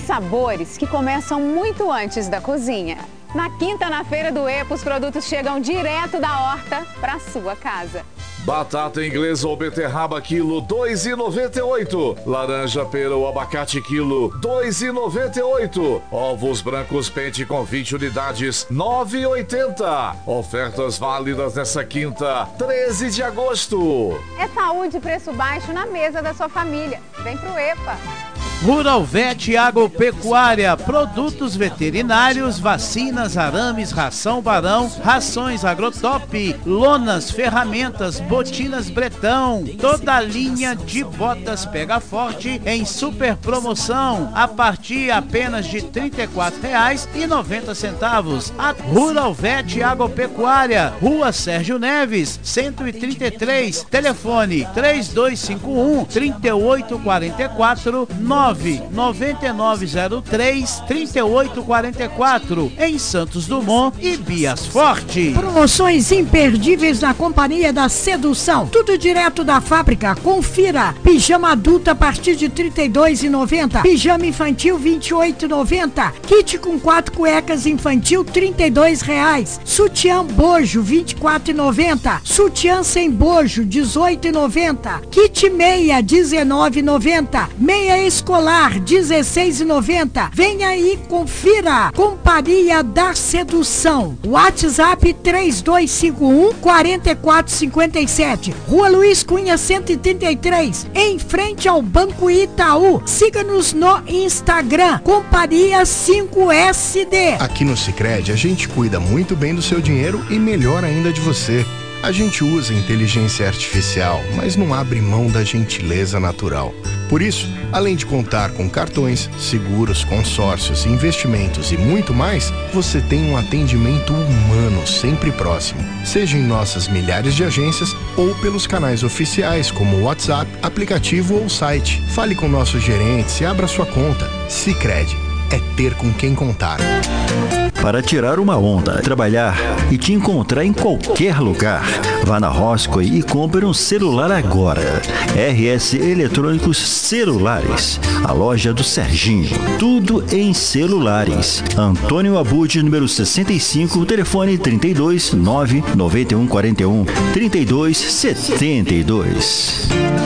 sabores que começam muito antes da cozinha. Na quinta, na Feira do EPA, os produtos chegam direto da horta para sua casa. Batata inglesa ou beterraba quilo, R$ 2,98. Laranja, pera ou abacate quilo, R$ 2,98. Ovos brancos pente com 20 unidades, R$ 9,80. Ofertas válidas nessa quinta, 13 de agosto. É saúde e preço baixo na mesa da sua família. Vem pro EPA. Rural Vet Agropecuária, produtos veterinários, vacinas, arames, ração Barão, rações Agrotop, lonas, ferramentas, botinas Bretão, toda a linha de botas Pega Forte em super promoção, a partir apenas de R$ 34,90. A Rural Vet Agropecuária, Rua Sérgio Neves, 133, telefone 3251-3844, 99903-3844, em Santos Dumont e Bias Forte. Promoções imperdíveis na Companhia da Sedução. Tudo direto da fábrica. Confira. Pijama adulto a partir de R$ 32,90. Pijama infantil R$ 28,90. Kit com 4 cuecas infantil R$ 32,00. Sutiã bojo R$ 24,90. Sutiã sem bojo R$ 18,90. Kit meia R$ 19,90. Meia escolar R$ 16,90. Venha aí, confira. Companhia da Sedução. WhatsApp 3251-4457. Rua Luiz Cunha 133, em frente ao Banco Itaú. Siga-nos no Instagram, Companhia 5SD. Aqui no Sicredi a gente cuida muito bem do seu dinheiro e melhor ainda de você. A gente usa inteligência artificial, mas não abre mão da gentileza natural. Por isso, além de contar com cartões, seguros, consórcios, investimentos e muito mais, você tem um atendimento humano sempre próximo, seja em nossas milhares de agências ou pelos canais oficiais como o WhatsApp, aplicativo ou site. Fale com nossos gerentes e abra sua conta. Sicredi é ter com quem contar. Para tirar uma onda, trabalhar e te encontrar em qualquer lugar. Vá na Roscoe e compre um celular agora. RS Eletrônicos Celulares, a loja do Serginho. Tudo em celulares. Antônio Abud, número 65, telefone 32 991 41 32 72.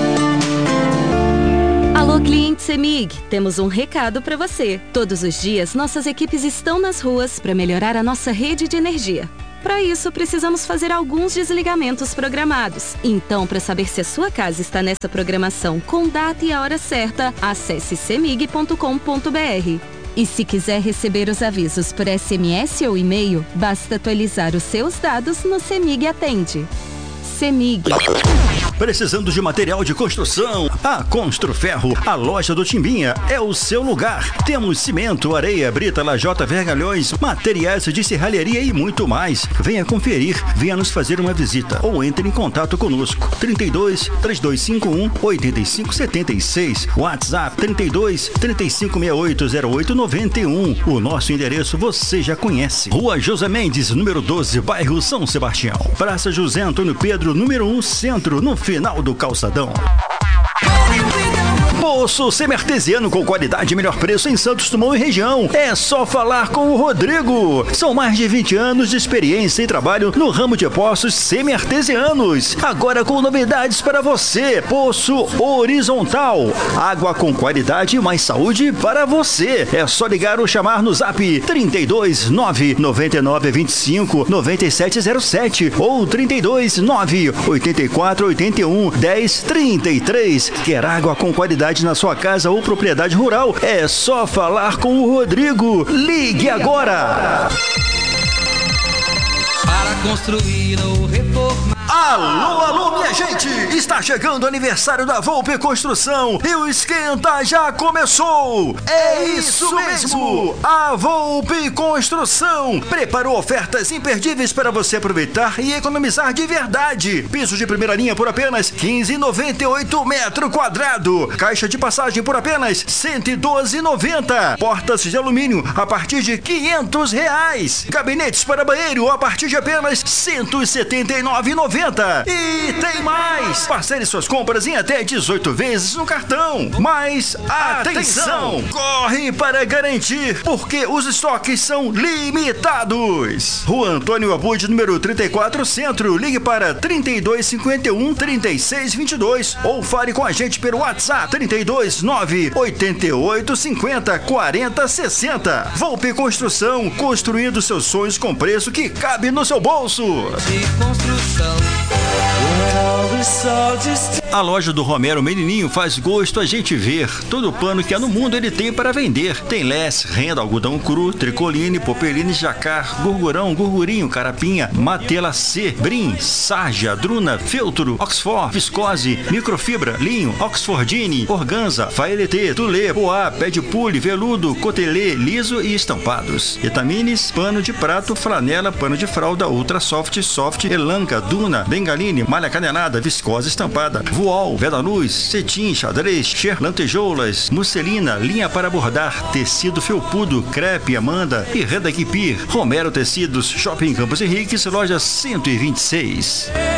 Alô, cliente CEMIG, temos um recado para você. Todos os dias, nossas equipes estão nas ruas para melhorar a nossa rede de energia. Para isso, precisamos fazer alguns desligamentos programados. Então, para saber se a sua casa está nessa programação com data e a hora certa, acesse cemig.com.br. E se quiser receber os avisos por SMS ou e-mail, basta atualizar os seus dados no CEMIG Atende. CEMIG. Precisando de material de construção? A Construferro, a loja do Timbinha, é o seu lugar. Temos cimento, areia, brita, lajota, vergalhões, materiais de serralheria e muito mais. Venha conferir, venha nos fazer uma visita ou entre em contato conosco. 32 3251 8576, WhatsApp 32 3568 0891. O nosso endereço você já conhece. Rua José Mendes, número 12, bairro São Sebastião. Praça José Antônio Pedro, número 1, Centro, no final do calçadão. Poço semi-artesiano com qualidade e melhor preço em Santos Dumont e região. É só falar com o Rodrigo. São mais de 20 anos de experiência e trabalho no ramo de poços semi-artesianos. Agora com novidades para você. Poço horizontal. Água com qualidade e mais saúde para você. É só ligar ou chamar no zap 32 999 25 9707 ou 32 9 84 81 10 33. Quer água com qualidade na sua casa ou propriedade rural? É só falar com o Rodrigo. Ligue agora! Para construir ou reformar. Alô, alô, minha gente! Está chegando o aniversário da Volpe Construção e o esquenta já começou! É isso mesmo! A Volpe Construção preparou ofertas imperdíveis para você aproveitar e economizar de verdade. Piso de primeira linha por apenas R$ 15,98 metro quadrado. Caixa de passagem por apenas R$ 112,90. Portas de alumínio a partir de R$ 500. Gabinetes para banheiro a partir de apenas R$ 179,90. 9,90. E tem mais! Parcele suas compras em até 18 vezes no cartão. Mas atenção! Corre para garantir, porque os estoques são limitados. Rua Antônio Abud, número 34, Centro. Ligue para 3251-3622 ou fale com a gente pelo WhatsApp 329-8850-4060. Volpe Construção, construindo seus sonhos com preço que cabe no seu bolso. De construção. A loja do Romero Menininho faz gosto a gente ver. Todo o pano que há no mundo ele tem para vender. Tem less, renda, algodão cru, tricoline, popeline, jacar, gurgurão, gurgurinho, carapinha, matela C, brim, sarja, druna, feltro, oxford, viscose, microfibra, linho, oxfordine, organza, faelete, tulê, poá, pé de pule, veludo, cotelê, liso e estampados. Etamines, pano de prato, flanela, pano de fralda, ultra soft, soft, elanca, duna, bengaline, malha canelada, viscose estampada, voal, veda-luz, cetim, xadrez, cher, lantejoulas, musselina, linha para bordar, tecido felpudo, crepe, amanda e renda Kipir. Romero Tecidos, Shopping Campos Henriques, loja 126.